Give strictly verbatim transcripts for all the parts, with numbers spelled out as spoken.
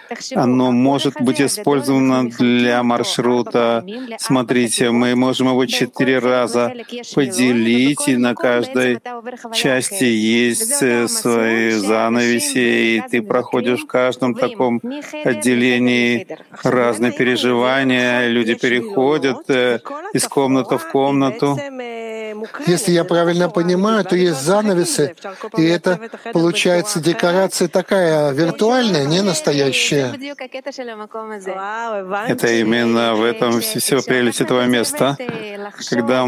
оно может быть использовано для маршрута. Смотрите, мы можем его четыре раза поделить, и на каждой части есть э, свои занавеси, и ты проходишь в каждом таком отделении разные переживания, люди переходят э, из комнаты в комнату. Если я правильно понимаю, то есть занавесы, и это получается декорация такая виртуальная, не настоящая. Это именно в этом все прелесть этого места. Когда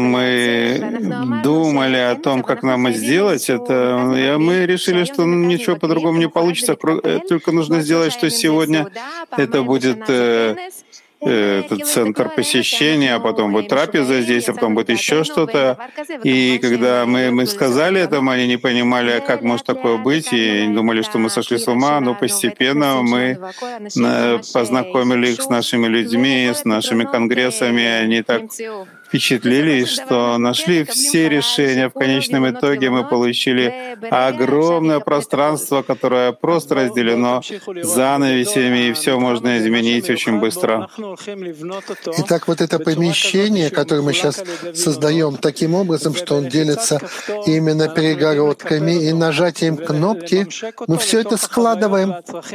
мы думали о том, как нам сделать это, и мы решили, что ничего по-другому не получится, только нужно сделать, что сегодня это будет э, этот центр посещения, а потом будет трапеза здесь, а потом будет еще что-то. И когда мы, мы сказали это, они не понимали, как может такое быть, и думали, что мы сошли с ума, но постепенно мы познакомили их с нашими людьми, с нашими конгрессами, они так впечатлились, что нашли все решения. В конечном итоге мы получили огромное пространство, которое просто разделено занавесями, и все можно изменить очень быстро. Итак, вот это помещение, которое мы сейчас создаем таким образом, что он делится именно перегородками и нажатием кнопки, мы все это складываем.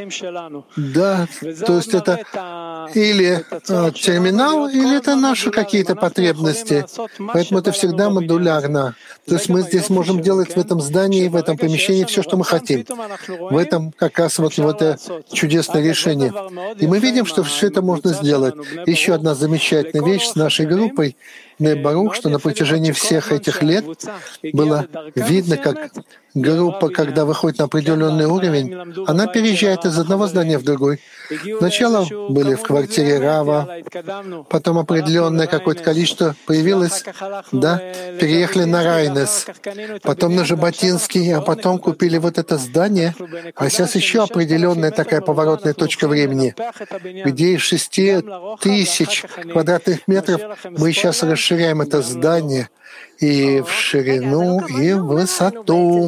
Да, то есть это или э, терминал, или это наши какие-то потребности. Поэтому это всегда модулярно. То есть мы здесь можем делать в этом здании, в этом помещении все, что мы хотим. В этом как раз вот, вот это чудесное решение. И мы видим, что все это можно сделать. Еще одна замечательная вещь с нашей группой Барух, что на протяжении всех этих лет было видно, как группа, когда выходит на определенный уровень, она переезжает из одного здания в другой. Сначала были в квартире Рава, потом определенное какое-то количество появилось, да, переехали на Райнес, потом на Жаботинский, а потом купили вот это здание, а сейчас еще определенная такая поворотная точка времени, где из шести тысяч квадратных метров мы сейчас расширяем это здание и в ширину, и в высоту.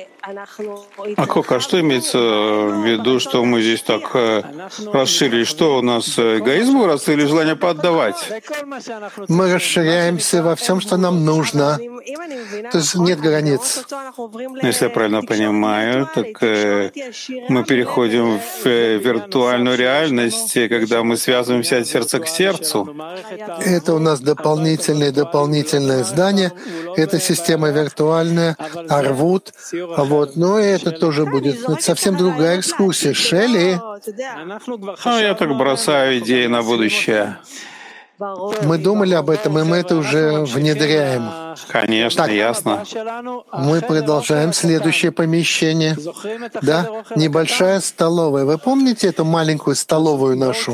А Кока, что имеется в виду, что мы здесь так э, расширили? Что у нас, эгоизм вырос или желание поотдавать? Мы расширяемся во всем, что нам нужно. То есть нет границ. Если я правильно понимаю, так э, мы переходим в э, виртуальную реальность, когда мы связываемся от сердца к сердцу. Это у нас дополнительное дополнительное здание. Это система виртуальная, Арвут. Вот. Но это тоже будет это совсем другая экскурсия. Шелли. А я так бросаю идеи на будущее. Мы думали об этом, и мы это уже внедряем. Конечно, так, ясно. Мы продолжаем следующее помещение. Да, небольшая столовая. Вы помните эту маленькую столовую нашу?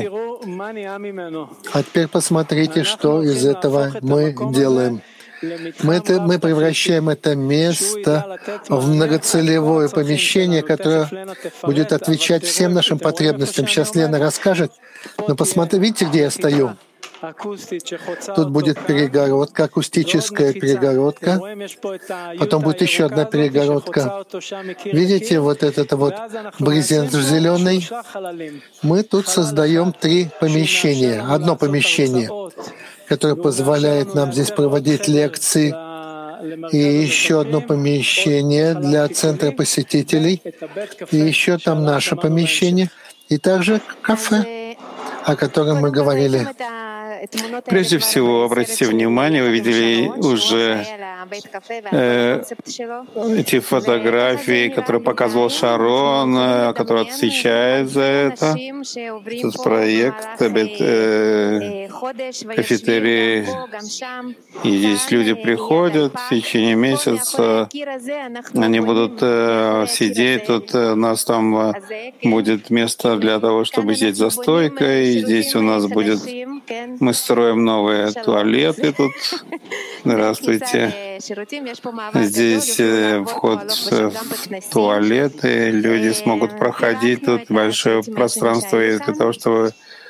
А теперь посмотрите, что из этого мы делаем. Мы, это, мы превращаем это место в многоцелевое помещение, которое будет отвечать всем нашим потребностям. Сейчас Лена расскажет. Но посмотрите, видите, где я стою? Тут будет перегородка, акустическая перегородка. Потом будет еще одна перегородка. Видите, вот этот вот брезент зеленый? Мы тут создаем три помещения. Одно помещение, которое позволяет нам здесь проводить лекции, и еще одно помещение для центра посетителей, и еще там наше помещение, и также кафе, о котором мы говорили. Прежде всего, обратите внимание, вы видели уже э, эти фотографии, которые показывал Шарон, который отвечает за это. Этот проект, э, кафетерий. И здесь люди приходят в течение месяца, они будут э, сидеть, тут у нас там будет место для того, чтобы сидеть за стойкой, и здесь у нас будет... Мы строим новые туалеты тут. Здравствуйте. Здесь вход в туалеты. Люди смогут проходить. Тут большое пространство есть для того, чтобы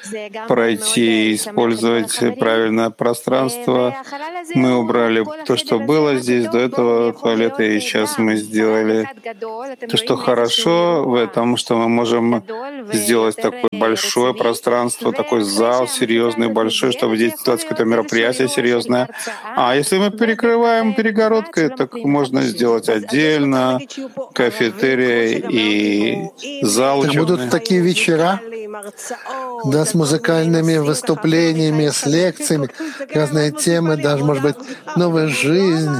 пройти, использовать правильно пространство. Мы убрали то, что было здесь до этого туалета, и сейчас мы сделали то, что хорошо в этом, что мы можем сделать такое большое пространство, такой зал серьезный, большой, чтобы здесь делать какое-то мероприятие серьезное. А если мы перекрываем перегородкой, так можно сделать отдельно кафетерий и зал учебный. Будут такие вечера, да, с музыкальными выступлениями, с лекциями, разные темы, даже, может быть, новая жизнь.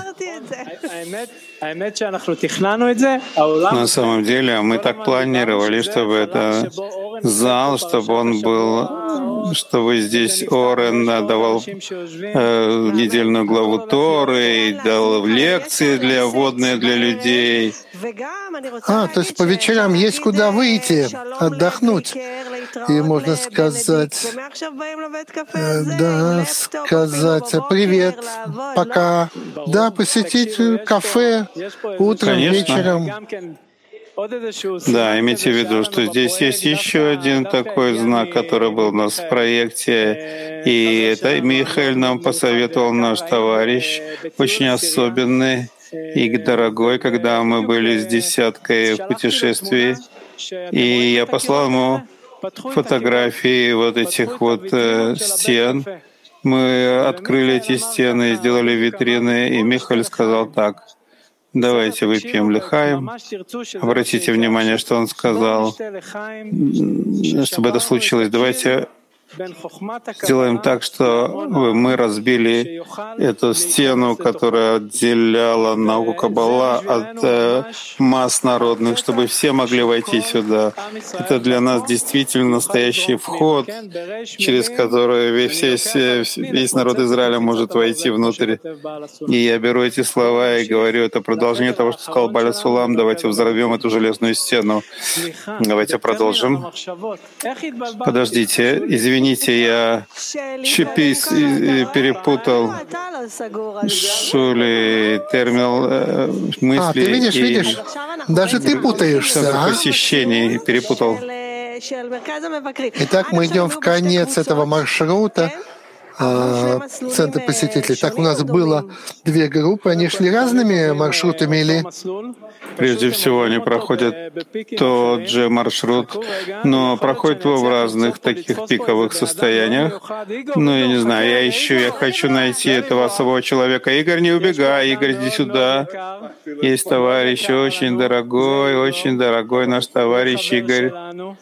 На самом деле мы так планировали, чтобы это зал, чтобы он был, чтобы здесь Орен давал э, недельную главу Торы, и дал лекции для вводные для людей. А, то есть по вечерам есть куда выйти, отдохнуть. И можно сказать, э, да, сказать привет, пока, да, посетить кафе утром, Конечно. вечером. Да, имейте в виду, что здесь есть еще один такой знак, который был у нас в проекте, и это Михаил нам посоветовал, наш товарищ, очень особенный и дорогой, когда мы были с десяткой в путешествии, и я послал ему фотографии вот этих вот э, стен. Мы открыли эти стены, сделали витрины, и Михаил сказал так: давайте выпьем лихаим. Обратите внимание, что он сказал, чтобы это случилось. Давайте сделаем так, что мы разбили эту стену, которая отделяла науку Каббала от э, масс народных, чтобы все могли войти сюда. Это для нас действительно настоящий вход, через который весь, весь, весь народ Израиля может войти внутрь. И я беру эти слова и говорю, это продолжение того, что сказал Бааль Сулам. Давайте взорвем эту железную стену. Давайте продолжим. Подождите, извините. Извините, я чипис перепутал шули, терминал мысли. А, ты видишь, и видишь, даже ты путаешься, а? Посещений перепутал. Итак, мы идем в конец этого маршрута. Центр посетителей. Так у нас было две группы. Они шли разными маршрутами или... Прежде всего, они проходят тот же маршрут, но проходят его в разных таких пиковых состояниях. Ну, я не знаю, я ищу, я хочу найти этого особого человека. Игорь, не убегай, Игорь, иди сюда. Есть товарищ очень дорогой, очень дорогой наш товарищ Игорь.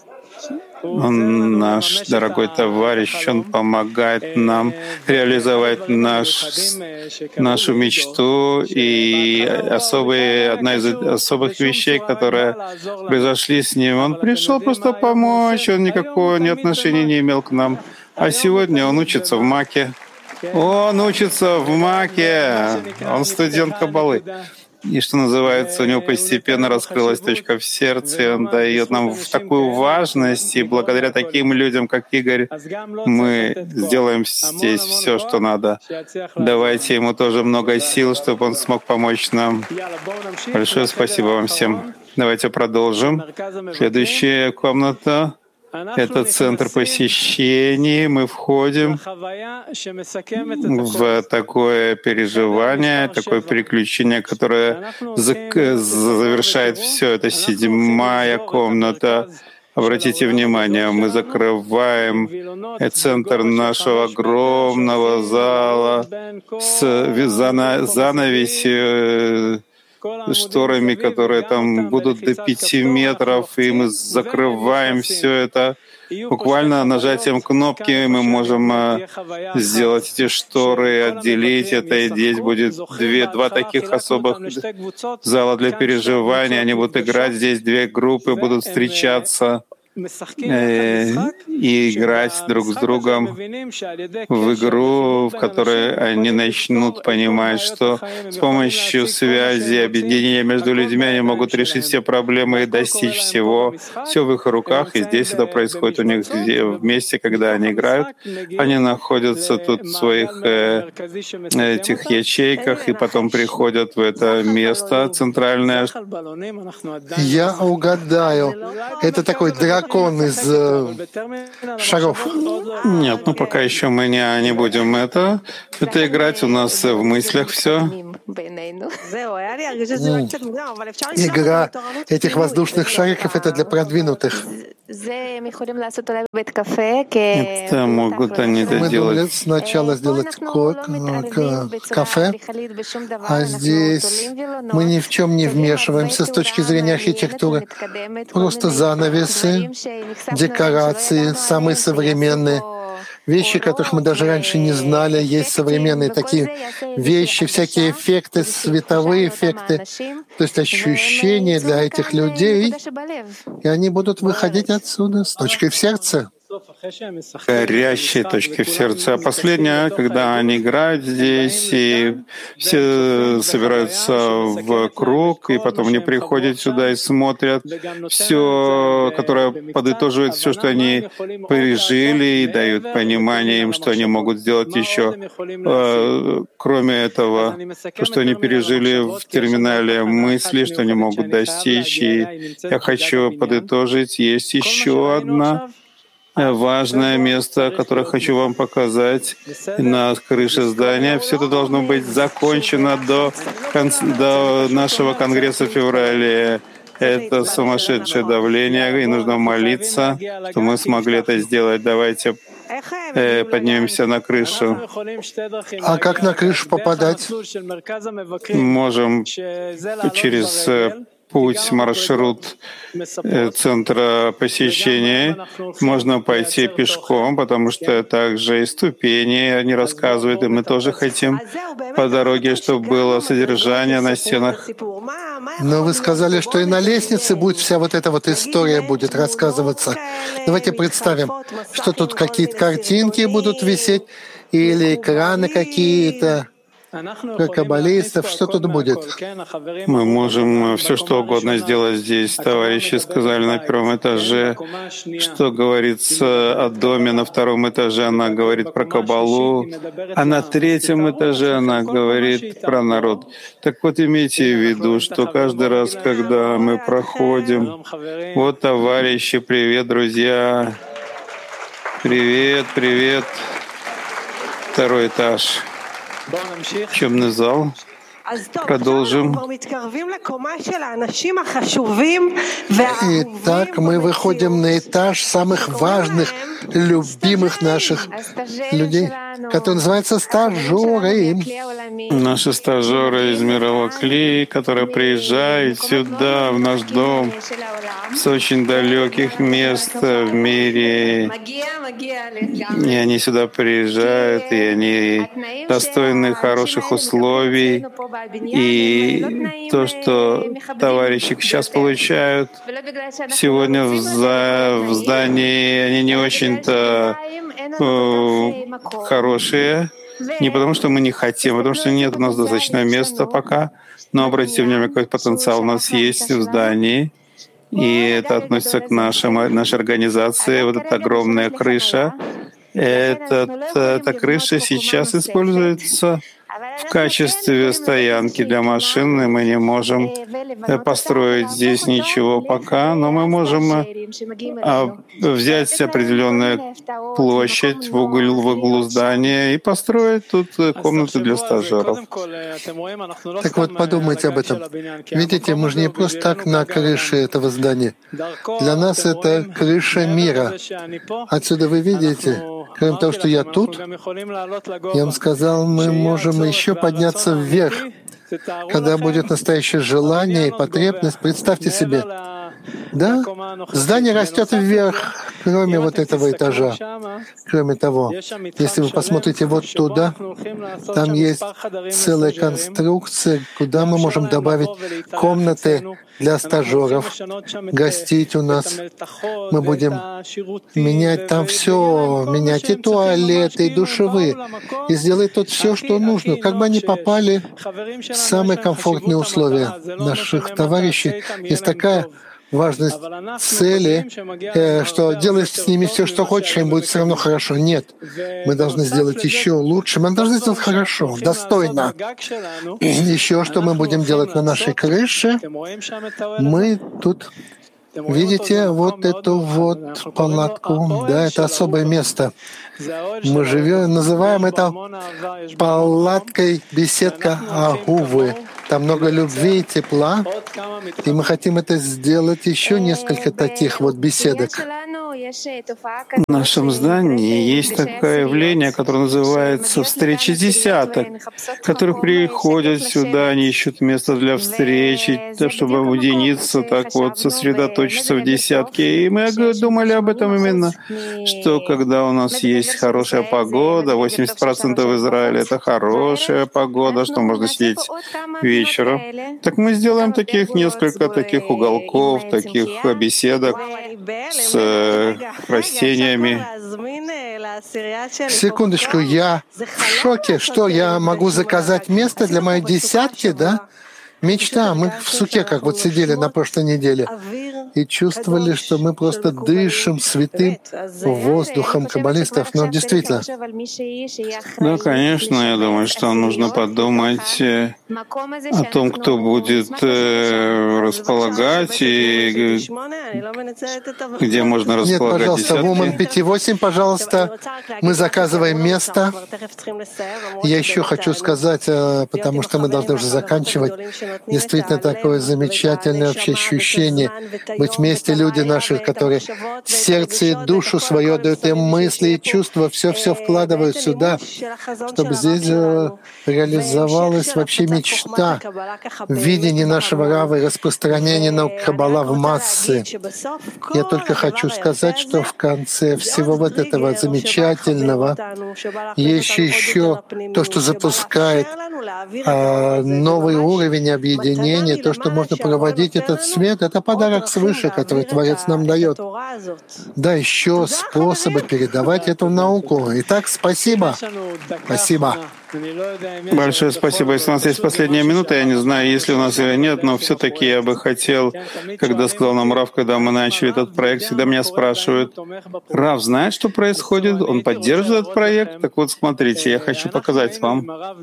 Он наш дорогой товарищ, он помогает нам реализовать наш, нашу мечту. И особые, одна из особых вещей, которые произошли с ним, он пришел просто помочь, он никакого ни отношения не имел к нам. А сегодня он учится в МАКе. Он учится в МАКе. Он студент Каббалы. И, что называется, у него постепенно раскрылась точка в сердце, и он дает нам в такую важность, и благодаря таким людям, как Игорь, мы сделаем здесь все, что надо. Давайте ему тоже много сил, чтобы он смог помочь нам. Большое спасибо вам всем. Давайте продолжим. Следующая комната. Это центр посещений. Мы входим в такое переживание, такое приключение, которое завершает все. Это седьмая комната. Обратите внимание, мы закрываем центр нашего огромного зала с занавесью, шторами, которые там будут до пяти метров, и мы закрываем все это. Буквально нажатием кнопки мы можем сделать эти шторы, отделить это, и здесь будет две, два таких особых зала для переживания. Они будут играть, здесь две группы будут встречаться и играть друг с другом в игру, в которой они начнут понимать, что с помощью связи, объединения между людьми они могут решить все проблемы и достичь всего. Все в их руках, и здесь это происходит у них вместе, когда они играют. Они находятся тут в своих этих ячейках, и потом приходят в это место центральное. Я угадаю. Это такой дракон, дракон из э, шаров. Нет, ну пока еще мы не, не будем это, это играть, у нас в мыслях все. Игра этих воздушных шариков — это для продвинутых. Это могут они это Мы делать. думали сначала сделать ко- к- кафе, а здесь мы ни в чем не вмешиваемся с точки зрения архитектуры. Просто занавесы, декорации, самые современные. Вещи, которых мы даже раньше не знали, есть современные такие вещи, всякие эффекты, световые эффекты, то есть ощущения для этих людей, и они будут выходить отсюда с точкой в сердце. Горящей точки в сердце. А последняя, когда они играют здесь, и все собираются в круг, и потом они приходят сюда и смотрят все, которое подытоживает все, что они пережили, и дают понимание им, что они могут сделать еще, э, кроме этого, то, что они пережили в терминале мысли, что они могут достичь. И я хочу подытожить, есть еще одна важное место, которое хочу вам показать на крыше здания. Все это должно быть закончено до, конца, до нашего конгресса в феврале. Это сумасшедшее давление, и нужно молиться, что мы смогли это сделать. Давайте э, поднимемся на крышу. А как на крышу попадать? Можем через путь, маршрут центра посещения. Можно пойти пешком, потому что также и ступени они рассказывают, и мы тоже хотим по дороге, чтобы было содержание на стенах. Но вы сказали, что и на лестнице будет вся вот эта вот история будет рассказываться. Давайте представим, что тут какие-то картинки будут висеть или экраны какие-то. Как каббалистов, что тут будет? Мы можем все что угодно сделать здесь. Товарищи сказали на первом этаже, что говорится о доме, на втором этаже она говорит про каббалу, а на третьем этаже она говорит про народ. Так вот, имейте в виду, что каждый раз, когда мы проходим, вот, товарищи, привет, друзья, привет, привет, второй этаж. Учебный зал. Продолжим. Итак, мы выходим на этаж самых важных, любимых наших людей, который называется стажеры. Наши стажеры из мирового клея, которые приезжают сюда, в наш дом, с очень далеких мест в мире. И они сюда приезжают, и они достойны хороших условий. И то, что товарищи сейчас получают сегодня в, за, в здании, они не очень-то э, хорошие. Не потому, что мы не хотим, а потому что нет у нас достаточно места пока. Но обратите внимание, какой потенциал у нас есть в здании. И это относится к нашим, нашей организации. Вот эта огромная крыша. Этот, эта крыша сейчас используется в качестве стоянки для машин, и мы не можем построить здесь ничего пока, но мы можем взять определенную площадь в углу, в углу здания и построить тут комнаты для стажеров. Так вот, подумайте об этом. Видите, мы же не просто так на крыше этого здания. Для нас это крыша мира. Отсюда вы видите, кроме того, что я тут, я вам сказал, мы можем еще подняться вверх. Когда будет настоящее желание и потребность, представьте себе, да, здание растет вверх, кроме вот этого этажа. Кроме того, если вы посмотрите вот туда, там есть целая конструкция, куда мы можем добавить комнаты для стажеров, гостить у нас. Мы будем менять там все, менять и туалеты, и душевые, и сделать тут все, что нужно, как бы они попали в самые комфортные условия. Наших товарищей есть такая важность цели, э, что делаешь с ними все, что хочешь, им будет все равно хорошо. Нет, мы должны сделать еще лучше, мы должны сделать хорошо, достойно. Еще что мы будем делать на нашей крыше, мы тут Видите вот эту вот палатку? Да, это особое место. Мы живем, называем это палаткой беседка Агувы. Там много любви и тепла, и мы хотим это сделать еще несколько таких вот беседок. В нашем здании есть такое явление, которое называется «встречи десяток», которые приходят сюда, они ищут место для встречи, чтобы уединиться, так вот, сосредоточиться в десятке. И мы думали об этом именно, что когда у нас есть хорошая погода, восемьдесят процентов в Израиле — это хорошая погода, что можно сидеть вечером, так мы сделаем таких несколько таких уголков, таких беседок с растениями. Секундочку, я в шоке. Что, я могу заказать место для моей десятки, да? Мечта. Мы в суке как вот сидели на прошлой неделе и чувствовали, что мы просто дышим святым воздухом каббалистов. Но действительно. Да, конечно, я думаю, что нужно подумать о том, кто будет располагать и где можно располагать. Нет, пожалуйста, Woman пять восемь, пожалуйста. Мы заказываем место. Я еще хочу сказать, потому что мы должны уже заканчивать. Действительно, такое замечательное вообще ощущение быть вместе, люди наши, которые сердце и душу свое отдают, им мысли и чувства, все-все вкладывают сюда, чтобы здесь реализовалась вообще мечта, видение нашего Рава и распространение науки Каббала в массы. Я только хочу сказать, что в конце всего вот этого замечательного есть еще то, что запускает а, новый уровень объединения, то, что можно проводить этот свет, это подарок свыше, который Творец нам дает. Да, еще способы передавать эту науку. Итак, спасибо. Спасибо. Большое спасибо. Если у нас есть последняя минута, я не знаю, есть ли у нас или нет, но все-таки я бы хотел, когда сказал нам Рав, когда мы начали этот проект, всегда меня спрашивают: Рав знает, что происходит? Он поддерживает этот проект? Так вот, смотрите, я хочу показать вам.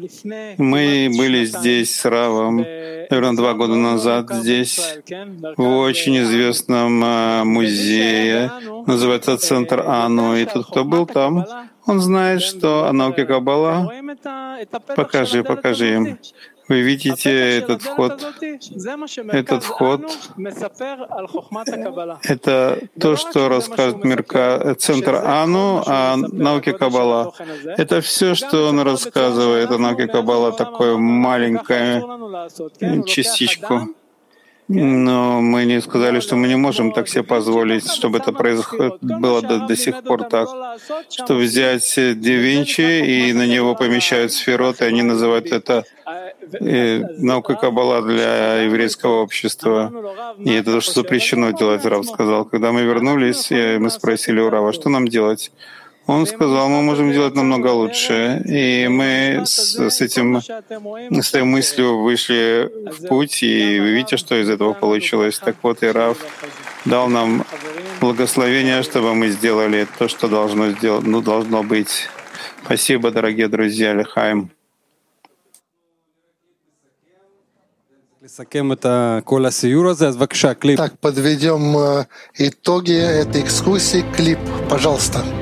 Мы были здесь с Равом, наверное, два года назад здесь, в очень известном музее, называется Центр Ану, и тот, кто был там, он знает, что о науке Каббала. Покажи, покажи им. Вы видите этот вход? Этот вход — это то, что рассказывает Мерка... Центр Ану о науке Каббала. Это все, что он рассказывает о науке Каббала, такую маленькую частичку. Но мы не сказали, что мы не можем так себе позволить, чтобы это происходило, было до, до сих пор так, что взять Да Винчи и на него помещают сферот, и они называют это э, наукой Каббала для еврейского общества. И это то, что запрещено делать, Рав сказал. Когда мы вернулись, мы спросили у Рава, что нам делать? Он сказал, мы можем делать намного лучше. И мы с, с, этим, с этой мыслью вышли в путь, и вы видите, что из этого получилось. Так вот, и Рав дал нам благословение, чтобы мы сделали то, что должно, сделать, ну, должно быть. Спасибо, дорогие друзья, Лехаим. Так, подведем итоги этой экскурсии. Клип, пожалуйста.